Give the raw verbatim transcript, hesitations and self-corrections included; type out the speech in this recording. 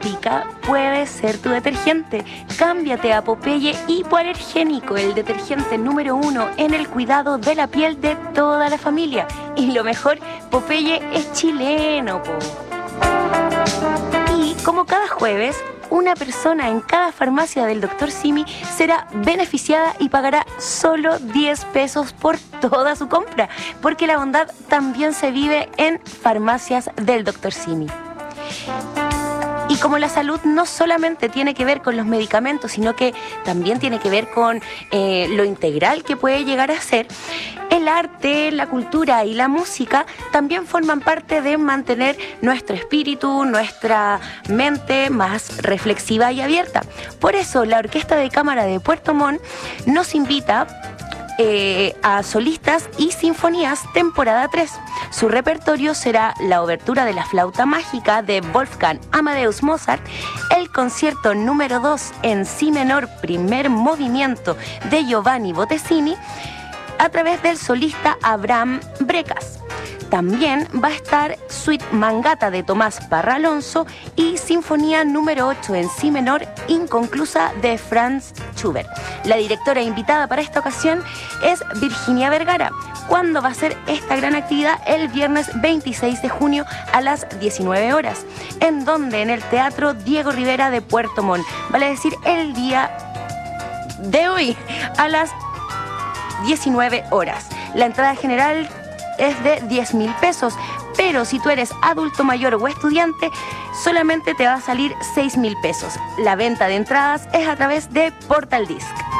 Pica puede ser tu detergente. Cámbiate a Popeye Hipoalergénico, el detergente número uno en el cuidado de la piel de toda la familia. Y lo mejor, Popeye es chileno, po. Y como cada jueves, una persona en cada farmacia del doctor Simi será beneficiada y pagará solo diez pesos por toda su compra, porque la bondad también se vive en farmacias del doctor Simi. Y como la salud no solamente tiene que ver con los medicamentos, sino que también tiene que ver con eh, lo integral que puede llegar a ser, el arte, la cultura y la música también forman parte de mantener nuestro espíritu, nuestra mente más reflexiva y abierta. Por eso la Orquesta de Cámara de Puerto Montt nos invita Eh, a solistas y sinfonías temporada tres. Su repertorio será la obertura de la flauta mágica de Wolfgang Amadeus Mozart, el concierto número dos en si menor primer movimiento de Giovanni Bottesini a través del solista Abraham Brecas. También va a estar Suite Mangata de Tomás Parra Alonso y Sinfonía número ocho en si menor inconclusa de Franz Schubert. La directora invitada para esta ocasión es Virginia Vergara. ¿Cuándo va a ser esta gran actividad? El viernes veintiséis de junio a las diecinueve horas. ¿En donde? En el Teatro Diego Rivera de Puerto Montt. Vale decir, el día de hoy a las diecinueve horas. La entrada general es de diez mil pesos, pero si tú eres adulto mayor o estudiante, solamente te va a salir seis mil pesos. La venta de entradas es a través de Portal Disc.